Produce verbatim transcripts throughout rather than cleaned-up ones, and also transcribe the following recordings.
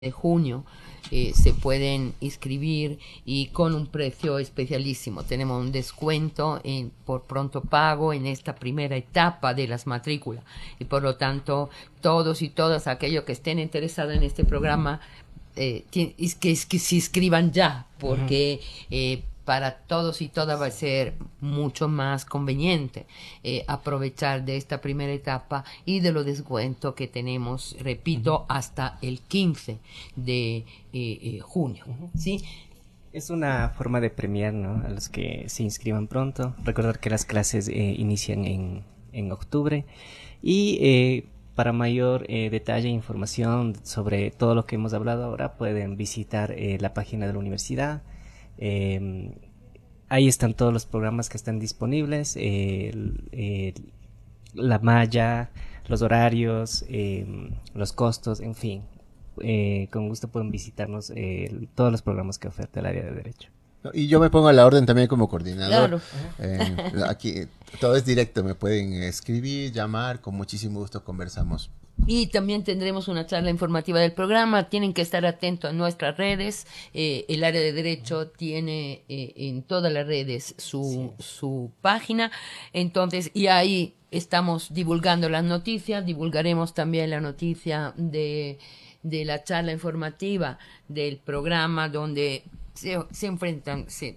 de junio eh, se pueden inscribir y con un precio especialísimo. Tenemos un descuento en, por pronto pago en esta primera etapa de las matrículas y por lo tanto todos y todas aquellos que estén interesados en este programa eh, que, que, que se inscriban ya porque eh, para todos y todas va a ser mucho más conveniente eh, aprovechar de esta primera etapa y de los descuentos que tenemos, repito, hasta el quince de eh, eh, junio. ¿Sí? Es una forma de premiar, ¿no?, a los que se inscriban pronto. Recordar que las clases eh, inician en, en octubre y eh, para mayor eh, detalle e información sobre todo lo que hemos hablado ahora pueden visitar eh, la página de la universidad. Eh, ahí están todos los programas que están disponibles, eh, el, el, la malla, los horarios, eh, los costos, en fin. Eh, con gusto pueden visitarnos eh, todos los programas que oferta el área de Derecho. Y yo me pongo a la orden también como coordinador. Claro. Eh, aquí todo es directo, me pueden escribir, llamar, con muchísimo gusto conversamos. Y también tendremos una charla informativa del programa. Tienen que estar atentos a nuestras redes. Eh, el área de Derecho tiene eh, en todas las redes su, sí. su página. Entonces, y ahí estamos divulgando las noticias. Divulgaremos también la noticia de, de la charla informativa del programa donde se, se enfrentan se,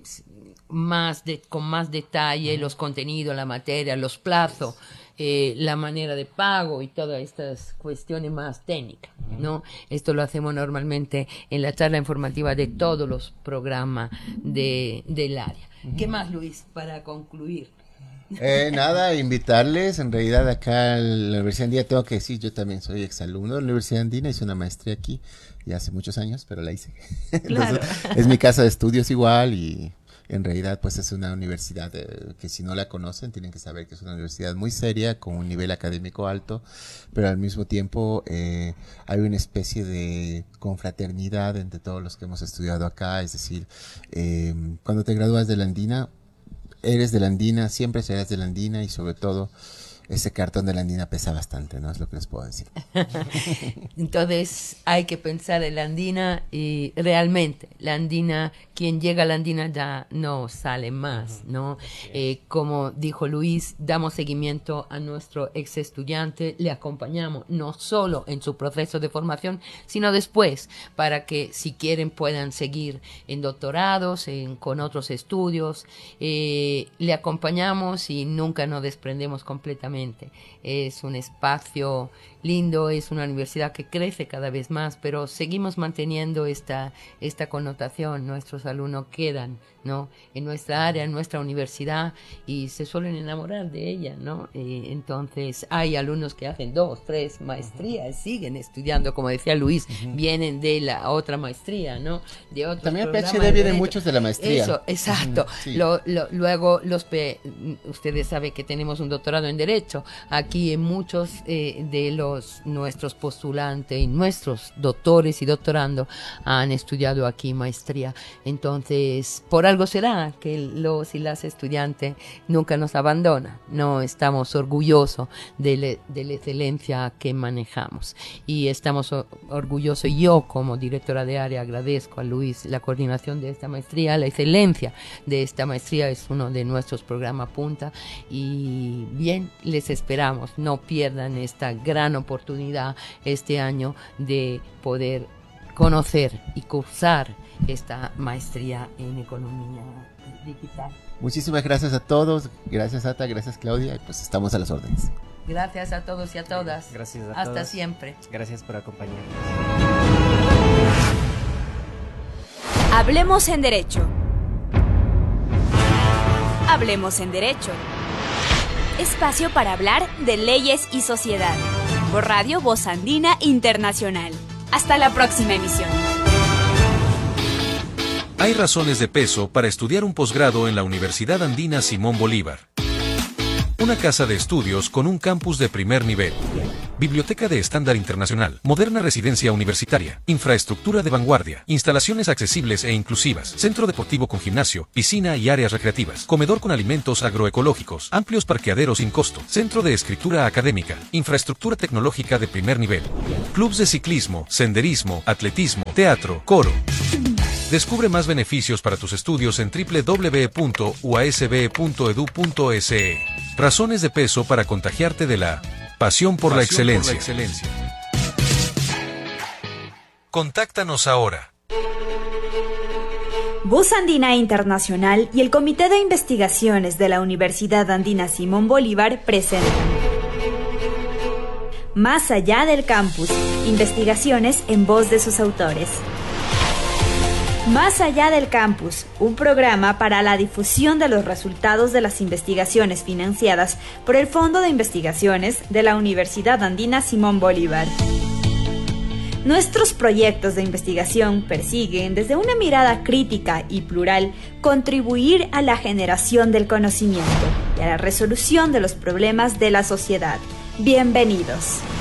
más de, con más detalle los contenidos, la materia, los plazos. Eh, la manera de pago y todas estas cuestiones más técnicas, ¿no? Esto lo hacemos normalmente en la charla informativa de todos los programas de, del área. Uh-huh. ¿Qué más, Luis, para concluir? Eh, nada, invitarles, en realidad acá en la Universidad Andina tengo que decir, yo también soy exalumno de la Universidad Andina, hice una maestría aquí ya hace muchos años, pero la hice. Claro. Entonces, es mi casa de estudios igual y en realidad pues es una universidad eh, que si no la conocen tienen que saber que es una universidad muy seria, con un nivel académico alto, pero al mismo tiempo eh, hay una especie de confraternidad entre todos los que hemos estudiado acá, es decir, eh, cuando te gradúas de la Andina, eres de la Andina, siempre serás de la Andina y sobre todo ese cartón de la Andina pesa bastante, ¿no? Es lo que les puedo decir. Entonces hay que pensar en la Andina y realmente la Andina, quien llega a la Andina ya no sale más, ¿no? Eh, como dijo Luis, damos seguimiento a nuestro ex estudiante, le acompañamos no solo en su proceso de formación, sino después para que si quieren puedan seguir en doctorados, en, con otros estudios, eh, le acompañamos y nunca nos desprendemos completamente. Es un espacio lindo, es una universidad que crece cada vez más, pero seguimos manteniendo esta, esta connotación. Nuestros alumnos quedan, ¿no?, en nuestra área, en nuestra universidad y se suelen enamorar de ella, ¿no? Eh, entonces hay alumnos que hacen dos, tres maestrías, uh-huh. siguen estudiando, como decía Luis, uh-huh. vienen de la otra maestría, ¿no? De otros También programas P H D vienen de muchos de la maestría. Eso, exacto. Uh-huh. Sí. Lo, lo, luego los P, ustedes saben que tenemos un doctorado en Derecho. Aquí en muchos eh, de los nuestros postulantes y nuestros doctores y doctorandos han estudiado aquí maestría. Entonces, por algo será que los y las estudiantes nunca nos abandonan. No estamos orgullosos de, le, de la excelencia que manejamos. Y estamos orgullosos, yo como directora de área agradezco a Luis la coordinación de esta maestría. La excelencia de esta maestría es uno de nuestros programas punta. Y bien, les esperamos. No pierdan esta gran oportunidad este año de poder conocer y cursar esta maestría en economía digital. Muchísimas gracias a todos, gracias Ata, gracias Claudia, y pues estamos a las órdenes. Gracias a todos y a todas. Gracias a Hasta todos. siempre. Gracias por acompañarnos. Hablemos en Derecho. Hablemos en Derecho. Espacio para hablar de leyes y sociedad. Por Radio Voz Andina Internacional. Hasta la próxima emisión. Hay razones de peso para estudiar un posgrado en la Universidad Andina Simón Bolívar. Una casa de estudios con un campus de primer nivel. biblioteca de estándar internacional, moderna residencia universitaria, infraestructura de vanguardia, instalaciones accesibles e inclusivas, centro deportivo con gimnasio, piscina y áreas recreativas, comedor con alimentos agroecológicos, amplios parqueaderos sin costo, centro de escritura académica, infraestructura tecnológica de primer nivel, clubs de ciclismo, senderismo, atletismo, teatro, coro. Descubre más beneficios para tus estudios en doble u doble u doble u punto u a s b punto e d u punto es e. Razones de peso para contagiarte de la pasión por, Pasión la, excelencia. por la excelencia. Contáctanos ahora. Voz Andina Internacional y el Comité de Investigaciones de la Universidad Andina Simón Bolívar presentan Más allá del campus, investigaciones en voz de sus autores. Más allá del campus, un programa para la difusión de los resultados de las investigaciones financiadas por el Fondo de Investigaciones de la Universidad Andina Simón Bolívar. Nuestros proyectos de investigación persiguen, desde una mirada crítica y plural, contribuir a la generación del conocimiento y a la resolución de los problemas de la sociedad. Bienvenidos.